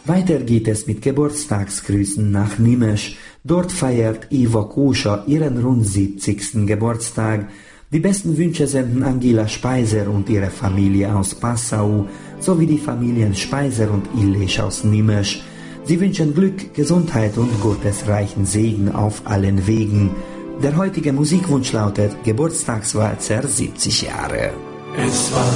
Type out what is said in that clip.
Weiter geht es mit Geburtstagsgrüßen nach Nimesch. Dort feiert Eva Koscher ihren rund 70. Geburtstag. Die besten Wünsche senden Angela Speiser und ihre Familie aus Passau sowie die Familien Speiser und Illich aus Nimesch. Sie wünschen Glück, Gesundheit und gottesreichen Segen auf allen Wegen. Der heutige Musikwunsch lautet Geburtstagswalzer 70 Jahre. Es war